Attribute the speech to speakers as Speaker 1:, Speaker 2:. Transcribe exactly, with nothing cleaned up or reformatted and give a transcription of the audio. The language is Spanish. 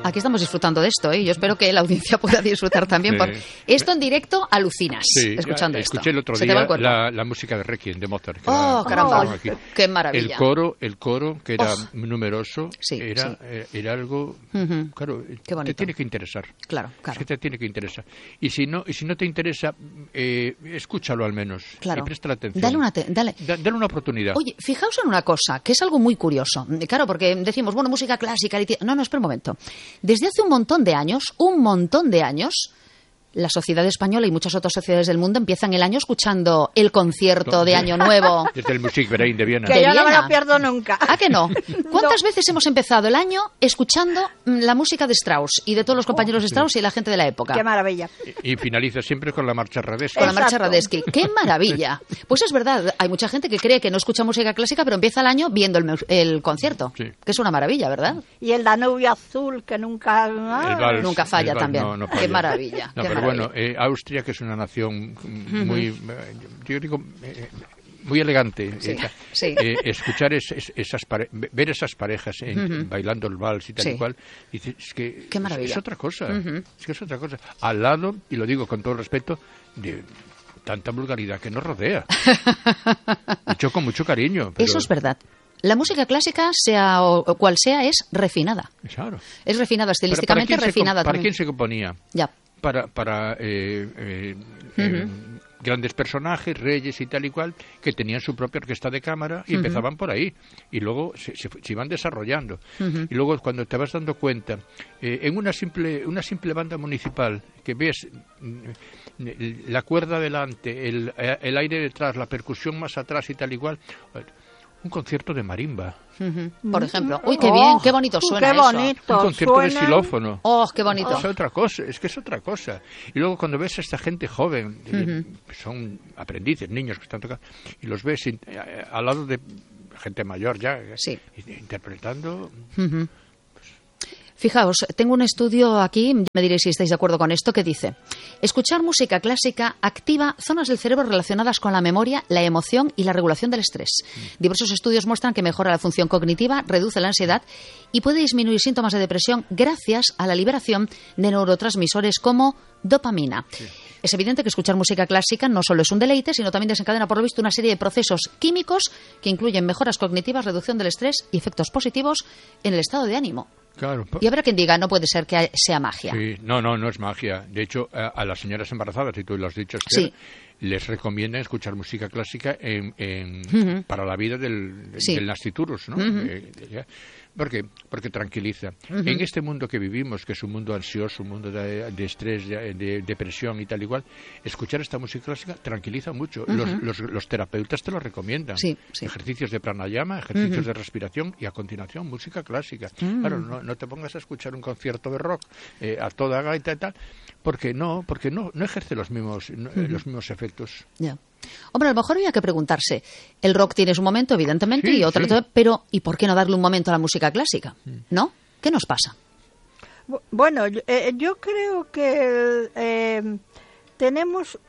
Speaker 1: aquí estamos disfrutando de esto, ¿eh? Yo espero que la audiencia pueda disfrutar también.
Speaker 2: Sí.
Speaker 1: Por... Esto en directo alucinas,
Speaker 2: sí,
Speaker 1: escuchando
Speaker 2: ya,
Speaker 1: esto.
Speaker 2: Escuché el otro
Speaker 1: Se
Speaker 2: día la, la música de Requiem de Mozart. Que
Speaker 1: ¡Oh,
Speaker 2: era,
Speaker 1: caramba!
Speaker 2: oh, aquí.
Speaker 1: ¡Qué maravilla!
Speaker 2: El coro, el coro que era
Speaker 1: oh.
Speaker 2: numeroso,
Speaker 1: sí,
Speaker 2: era,
Speaker 1: sí.
Speaker 2: Eh, era algo...
Speaker 1: Uh-huh.
Speaker 2: Claro,
Speaker 1: Qué bonito.
Speaker 2: te tiene que interesar.
Speaker 1: Claro, claro.
Speaker 2: Es que te tiene que interesar. Y si no, y si no te interesa, eh, escúchalo al menos.
Speaker 1: Claro.
Speaker 2: Y presta atención.
Speaker 1: Dale una, te- dale.
Speaker 2: Da, dale una oportunidad.
Speaker 1: Oye, fijaos en una cosa, que es algo muy curioso. Claro, porque decimos, bueno, música clásica... No, no, espera un momento. Desde hace un montón de años, un montón de años... La sociedad española y muchas otras sociedades del mundo empiezan el año escuchando el concierto de Año Nuevo.
Speaker 2: Desde el Musikverein de Viena.
Speaker 3: Que
Speaker 1: de
Speaker 3: yo no me
Speaker 1: Viena.
Speaker 3: lo pierdo nunca.
Speaker 1: ¿A que no? ¿Cuántas no. veces hemos empezado el año escuchando la música de Strauss y de todos los compañeros de Strauss y la gente de la época?
Speaker 3: Qué maravilla.
Speaker 2: Y, y finaliza siempre con la marcha Radetzky.
Speaker 1: Con la marcha
Speaker 3: Exacto.
Speaker 1: Radetzky. ¡Qué maravilla! Pues es verdad, hay mucha gente que cree que no escucha música clásica, pero empieza el año viendo el, el concierto.
Speaker 2: Sí.
Speaker 1: Que es una maravilla, ¿verdad?
Speaker 3: Y el Danubio Azul, que nunca...
Speaker 2: El vals,
Speaker 1: Nunca falla
Speaker 2: el vals,
Speaker 1: también.
Speaker 2: no, no
Speaker 1: Qué
Speaker 2: falla.
Speaker 1: maravilla.
Speaker 2: No,
Speaker 1: qué
Speaker 2: pero
Speaker 1: maravilla.
Speaker 2: bueno, eh, Austria, que es una nación muy, uh-huh. yo digo, eh, muy elegante.
Speaker 1: Sí,
Speaker 2: eh,
Speaker 1: sí.
Speaker 2: Eh, escuchar es, es, esas pare- ver esas parejas en,
Speaker 1: Uh-huh.
Speaker 2: bailando el vals y tal
Speaker 1: Sí.
Speaker 2: y cual, dices, es que
Speaker 1: Qué maravilla.
Speaker 2: es, es otra cosa,
Speaker 1: Uh-huh.
Speaker 2: es que es otra cosa. Al lado, y lo digo con todo el respeto, de tanta vulgaridad que nos rodea. Dicho con mucho cariño. Pero...
Speaker 1: Eso es verdad. La música clásica, sea o, o cual sea, es refinada.
Speaker 2: Claro.
Speaker 1: Es refinada, estilísticamente
Speaker 2: ¿Para, para
Speaker 1: refinada
Speaker 2: se, ¿Para
Speaker 1: también.
Speaker 2: quién se componía?
Speaker 1: Ya.
Speaker 2: Para, para eh, eh, uh-huh. eh, grandes personajes, reyes y tal y cual, que tenían su propia orquesta de cámara y uh-huh. empezaban por ahí. Y luego se, se, se iban desarrollando. Uh-huh. Y luego cuando te vas dando cuenta, eh, en una simple, una simple banda municipal, que ves eh, la cuerda delante, el, el aire detrás, la percusión más atrás y tal y cual... Un concierto de marimba.
Speaker 1: Uh-huh. Por ejemplo. Uy, qué bien, qué bonito suena
Speaker 3: qué bonito,
Speaker 1: eso.
Speaker 2: Un concierto
Speaker 3: suena...
Speaker 2: de xilófono.
Speaker 1: Oh, qué bonito.
Speaker 2: Es otra cosa, es que es otra cosa. Y luego cuando ves a esta gente joven, uh-huh. eh, son aprendices, niños que están tocando, y los ves in, eh, al lado de gente mayor ya,
Speaker 1: sí.
Speaker 2: eh, interpretando...
Speaker 1: Uh-huh. Fijaos, tengo un estudio aquí, me diréis si estáis de acuerdo con esto, que dice: escuchar música clásica activa zonas del cerebro relacionadas con la memoria, la emoción y la regulación del estrés. Diversos estudios muestran que mejora la función cognitiva, reduce la ansiedad y puede disminuir síntomas de depresión gracias a la liberación de neurotransmisores como dopamina. Sí. Es evidente que escuchar música clásica no solo es un deleite, sino también desencadena, por lo visto, una serie de procesos químicos que incluyen mejoras cognitivas, reducción del estrés y efectos positivos en el estado de ánimo.
Speaker 2: Claro.
Speaker 1: Y habrá quien diga, no puede ser que sea magia.
Speaker 2: Sí, no, no, no es magia. De hecho, a, a las señoras embarazadas, y tú lo has dicho, Esther,
Speaker 1: sí.
Speaker 2: les recomiendan escuchar música clásica en, en, uh-huh. para la vida del, del,
Speaker 1: sí.
Speaker 2: del nasciturus, ¿no?
Speaker 1: Uh-huh.
Speaker 2: Eh, eh, ¿Por qué? Porque tranquiliza. Uh-huh. En este mundo que vivimos, que es un mundo ansioso, un mundo de, de estrés, de, de depresión y tal igual, escuchar esta música clásica tranquiliza mucho. Uh-huh. Los, los, los terapeutas te lo recomiendan.
Speaker 1: Sí, sí.
Speaker 2: Ejercicios de pranayama, ejercicios uh-huh. de respiración y a continuación música clásica. Uh-huh. Claro, no, no te pongas a escuchar un concierto de rock eh, a toda gaita y tal, porque no, porque no, no ejerce los mismos, no, uh-huh. los mismos efectos.
Speaker 1: Ya. Yeah. Hombre, a lo mejor había que preguntarse, el rock tiene su momento, evidentemente,
Speaker 2: sí,
Speaker 1: y otro,
Speaker 2: sí.
Speaker 1: pero ¿y por qué no darle un momento a la música clásica? ¿No? ¿Qué nos pasa?
Speaker 3: Bueno, yo, eh, yo creo que eh, tenemos